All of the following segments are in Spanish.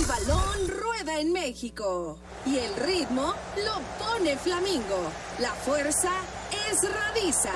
balón rueda en México y el ritmo lo pone Flamingo. La fuerza es Radisa.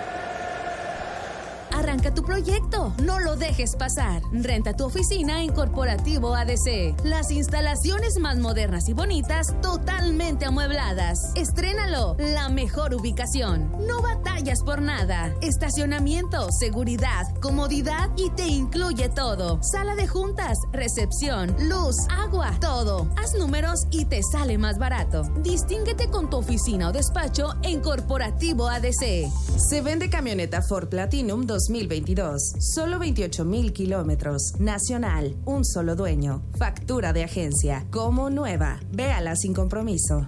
Arranca tu proyecto, no lo dejes pasar. Renta tu oficina en Corporativo ADC. Las instalaciones más modernas y bonitas, totalmente amuebladas. Estrénalo, la mejor ubicación. No batallas por nada. Estacionamiento, seguridad, comodidad y te incluye todo. Sala de juntas, recepción, luz, agua, todo. Haz números y te sale más barato. Distínguete con tu oficina o despacho en Corporativo ADC. Se vende camioneta Ford Platinum 2022. Solo 28,000 kilómetros. Nacional. Un solo dueño. Factura de agencia. Como nueva. Véala sin compromiso.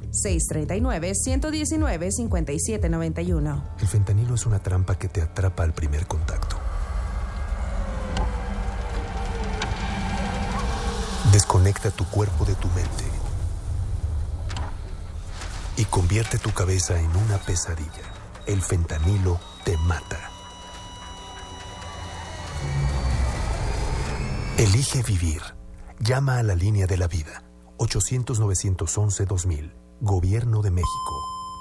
639-119-5791. El fentanilo es una trampa que te atrapa al primer contacto. Desconecta tu cuerpo de tu mente y convierte tu cabeza en una pesadilla. El fentanilo te mata. Elige vivir. Llama a la línea de la vida. 800-911-2000. Gobierno de México.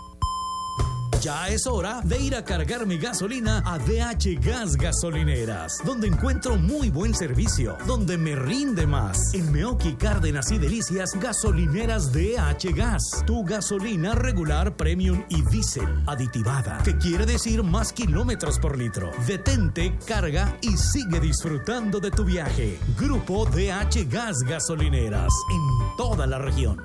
Ya es hora de ir a cargar mi gasolina a DH Gas Gasolineras, donde encuentro muy buen servicio, donde me rinde más. En Meoqui, Cárdenas y Delicias, gasolineras DH Gas. Tu gasolina regular, premium y diésel aditivada, que quiere decir más kilómetros por litro. Detente, carga y sigue disfrutando de tu viaje. Grupo DH Gas Gasolineras, en toda la región.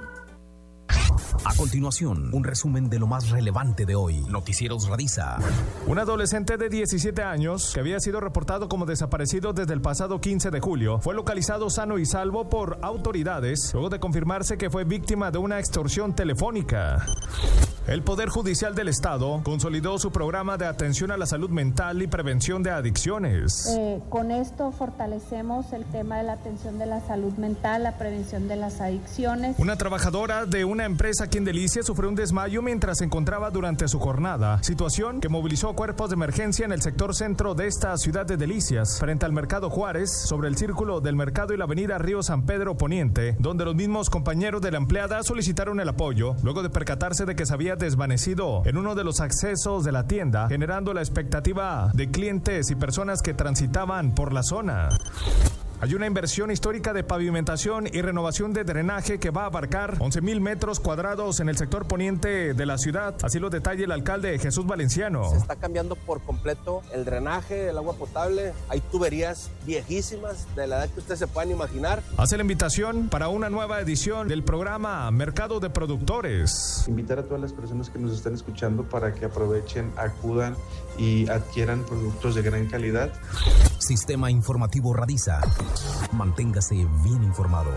A continuación, un resumen de lo más relevante de hoy. Noticieros Radisa. Un adolescente de 17 años, que había sido reportado como desaparecido desde el pasado 15 de julio, fue localizado sano y salvo por autoridades, luego de confirmarse que fue víctima de una extorsión telefónica. El Poder Judicial del Estado consolidó su programa de atención a la salud mental y prevención de adicciones. Con esto fortalecemos el tema de la atención de la salud mental, la prevención de las adicciones. Una trabajadora de una empresa aquí en Delicias sufrió un desmayo mientras se encontraba durante su jornada, situación que movilizó cuerpos de emergencia en el sector centro de esta ciudad de Delicias, frente al Mercado Juárez, sobre el círculo del mercado y la avenida Río San Pedro Poniente, donde los mismos compañeros de la empleada solicitaron el apoyo, luego de percatarse de que se había desvanecido en uno de los accesos de la tienda, generando la expectativa de clientes y personas que transitaban por la zona. Hay una inversión histórica de pavimentación y renovación de drenaje que va a abarcar 11,000 metros cuadrados en el sector poniente de la ciudad. Así lo detalla el alcalde Jesús Valenciano. Se está cambiando por completo el drenaje, el agua potable. Hay tuberías viejísimas de la edad que ustedes se puedan imaginar. Hace la invitación para una nueva edición del programa Mercado de Productores. Invitar a todas las personas que nos están escuchando para que aprovechen, acudan y adquieran productos de gran calidad. Sistema Informativo Radisa. Manténgase bien informado.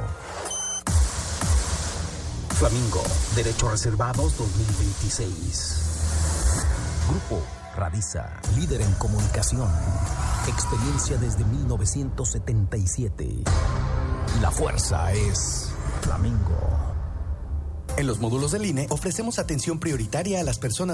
Flamingo, Derechos Reservados 2026. Grupo Radisa, líder en comunicación. Experiencia desde 1977. La fuerza es Flamingo. En los módulos del INE ofrecemos atención prioritaria a las personas